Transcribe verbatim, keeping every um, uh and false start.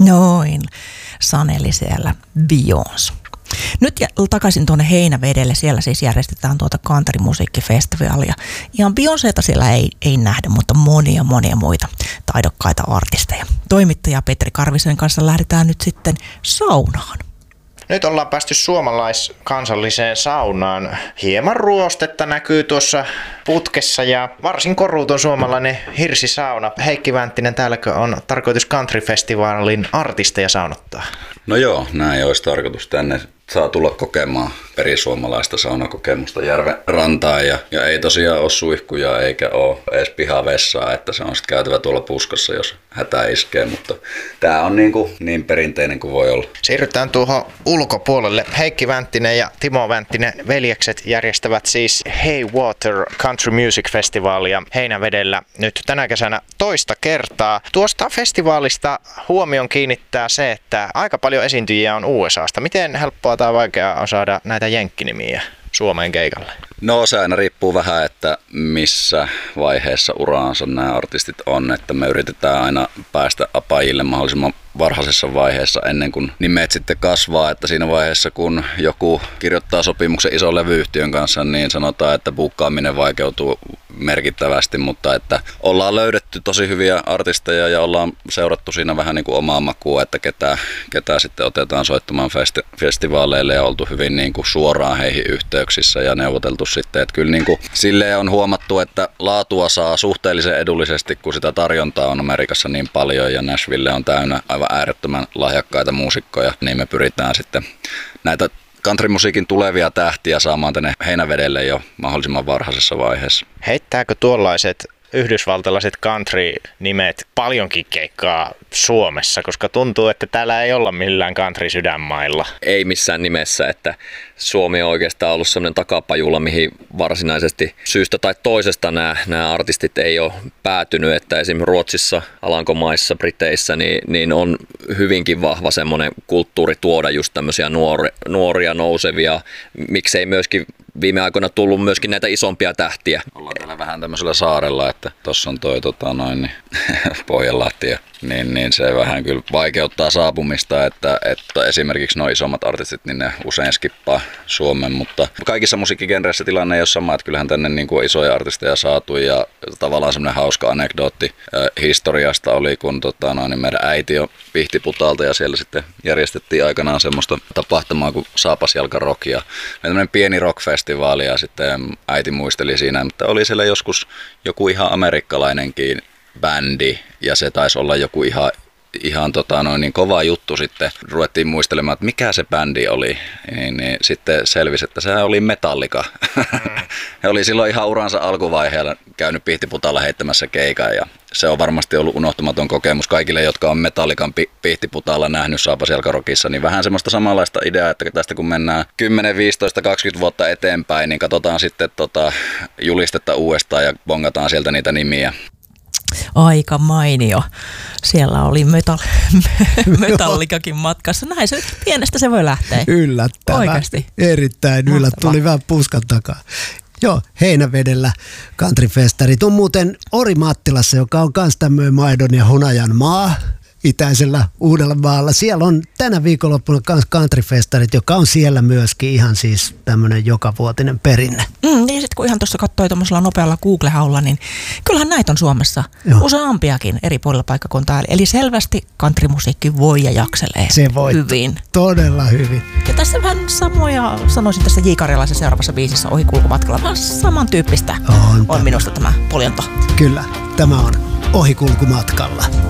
Noin, saneli siellä Beyoncé. Nyt takaisin tuonne Heinävedelle, siellä siis järjestetään tuota countrymusiikkifestivaalia. Ihan Beyoncéta siellä ei, ei nähdä, mutta monia monia muita taidokkaita artisteja. Toimittaja Petri Karvisen kanssa lähdetään nyt sitten saunaan. Nyt ollaan päästy suomalaiskansalliseen saunaan. Hieman ruostetta näkyy tuossa putkessa ja varsin koruuton suomalainen hirsisauna. Heikki Vänttinen, täälläkö on tarkoitus countryfestivaalin artisteja saunottaa? No joo, näin olisi tarkoitus. Tänne saa tulla kokemaan perisuomalaista saunakokemusta järven rantaan ja, ja ei tosiaan ole suihkuja eikä ole edes pihavessaa, että se on sitten käytävä tuolla puskassa, jos hätä iskee, mutta tämä on niin, kuin niin perinteinen kuin voi olla. Siirrytään tuohon ulkopuolelle. Heikki Vänttinen ja Timo Vänttinen veljekset järjestävät siis Hey Water Country Music Festivalia Heinävedellä nyt tänä kesänä toista kertaa. Tuosta festivaalista huomion kiinnittää se, että aika paljon esiintyjiä on U S A:sta. Miten helppoa tai vaikeaa on saada näitä jenkkinimiä Suomeen keikalle? No se aina riippuu vähän, että missä vaiheessa uraansa nämä artistit on, että me yritetään aina päästä apajille mahdollisimman varhaisessa vaiheessa ennen kuin nimet sitten kasvaa, että siinä vaiheessa kun joku kirjoittaa sopimuksen ison levyyhtiön kanssa, niin sanotaan, että buukkaaminen vaikeutuu merkittävästi, mutta että ollaan löydetty tosi hyviä artisteja ja ollaan seurattu siinä vähän niin kuin omaa makua, että ketä, ketä sitten otetaan soittamaan festi- festivaaleille ja oltu hyvin niin kuin suoraan heihin yhteyksissä ja neuvoteltu sitten, että kyllä niin kuin silleen on huomattu, että laatua saa suhteellisen edullisesti, kun sitä tarjontaa on Amerikassa niin paljon ja Nashville on täynnä aivan äärettömän lahjakkaita muusikkoja, niin me pyritään sitten näitä countrymusiikin tulevia tähtiä saamaan tänne Heinävedelle jo mahdollisimman varhaisessa vaiheessa. Heittääkö tuollaiset yhdysvaltalaiset country-nimet paljonkin keikkaa Suomessa, koska tuntuu, että täällä ei olla millään country-sydänmailla? Ei missään nimessä, että Suomi on oikeastaan ollut sellainen takapajula, mihin varsinaisesti syystä tai toisesta nämä, nämä artistit ei ole päätynyt, että esimerkiksi Ruotsissa, Alankomaissa, Briteissä niin, niin on hyvinkin vahva semmoinen kulttuuri tuoda just tämmöisiä nuori, nuoria nousevia, miksei myöskin viime aikoina tullut myöskin näitä isompia tähtiä. Ollaan täällä vähän tämmöisellä saarella, että tuossa on toi tota noin, niin, Pohjanlahti, niin, niin se vähän kyllä vaikeuttaa saapumista, että, että esimerkiksi nuo isommat artistit, niin ne usein skippaa Suomen, mutta kaikissa musiikkigenreissä tilanne ei ole sama, että kyllähän tänne niin kuin isoja artisteja saatu ja tavallaan semmoinen hauska anekdootti äh, historiasta oli, kun tota, noin, niin meidän äiti on Pihtiputalta ja siellä sitten järjestettiin aikanaan semmoista tapahtumaa kuin Saapasjalka Rock ja tämmöinen pieni rockfestivaali ja sitten äiti muisteli siinä, että oli siellä joskus joku ihan amerikkalainenkin bändi ja se taisi olla joku ihan, ihan tota noin, niin kova juttu sitten. Ruvettiin muistelemaan, että mikä se bändi oli, niin, niin sitten selvisi, että se oli Metallica. He oli silloin ihan uransa alkuvaiheella käynyt Pihtiputalla heittämässä keikan ja se on varmasti ollut unohtumaton kokemus kaikille, jotka on Metallican Pihtiputalla nähnyt Saapasjalka Rockissa, niin vähän semmoista samanlaista ideaa, että tästä kun mennään kymmenen, viisitoista, kaksikymmentä vuotta eteenpäin, niin katsotaan sitten tota julistetta uudestaan ja bongataan sieltä niitä nimiä. Aika mainio. Siellä oli metall- metallikakin matkassa. Näin se pienestä se voi lähteä. Yllättävää. Oikeasti. Erittäin yllättävää. Tuli vähän puskan takaa. Joo, Heinävedellä countryfestarit on muuten Orimattilassa, joka on myös tämmöinen maidon ja hunajan maa itäisellä Uudellamaalla. Siellä on tänä viikonloppuna myös countryfestarit, joka on siellä myöskin ihan siis tämmöinen jokavuotinen perinne. Mm, niin sitten kun ihan tuossa katsoi tuollaisella nopealla Google-haulla, niin kyllähän näitä on Suomessa Joo. useampiakin eri puolilla paikkakuntaa. Eli selvästi countrymusiikki voi ja jakselee Se voi hyvin. Todella hyvin. Ja tässä vähän samoja, sanoisin tässä J. Karjalaisen seuraavassa biisissä Ohikulkumatkalla, vaan samantyyppistä on, on minusta tämä poljonto. Kyllä, tämä on Ohikulkumatkalla.